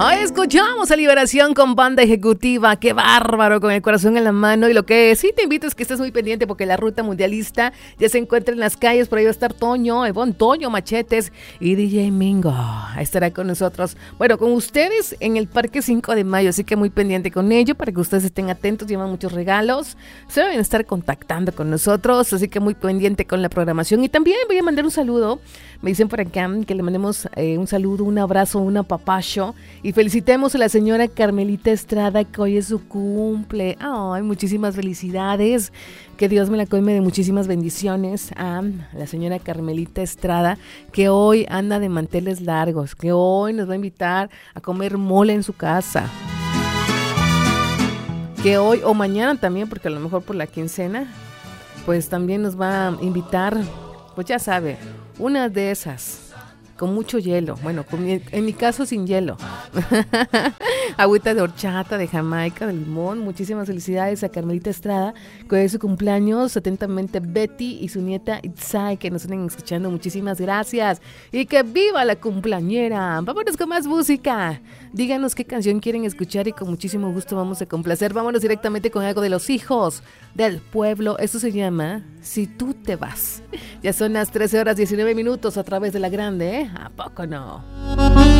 Hoy escuchamos a Liberación con Banda Ejecutiva. ¡Qué bárbaro! Con el corazón en la mano. Y lo que sí te invito es que estés muy pendiente porque la ruta mundialista ya se encuentra en las calles. Por ahí va a estar Toño, Toño Machetes y DJ Mingo. Estará con nosotros, bueno, con ustedes en el Parque 5 de Mayo. Así que muy pendiente con ello para que ustedes estén atentos. Llevan muchos regalos. Se deben estar contactando con nosotros. Así que muy pendiente con la programación. Y también voy a mandar un saludo. Me dicen por acá que le mandemos un saludo, un abrazo, un apapacho. Y felicitemos a la señora Carmelita Estrada, que hoy es su cumple. Ay, muchísimas felicidades. Que Dios me la colme de muchísimas bendiciones a la señora Carmelita Estrada, que hoy anda de manteles largos, que hoy nos va a invitar a comer mole en su casa. Que hoy o mañana también, porque a lo mejor por la quincena, pues también nos va a invitar, pues ya sabe, una de esas. Con mucho hielo, bueno, en mi caso sin hielo. Agüita de horchata, de Jamaica, de limón. Muchísimas felicidades a Carmelita Estrada, que hoy es su cumpleaños. Atentamente Betty y su nieta Itzai, que nos están escuchando. Muchísimas gracias. Y que viva la cumpleañera. Vámonos con más música. Díganos qué canción quieren escuchar y con muchísimo gusto vamos a complacer. Vámonos directamente con algo de Los Hijos del Pueblo. Esto se llama Si Tú Te Vas. Ya son las 13 horas 19 minutos a través de La Grande, ¿eh? ¿A poco no?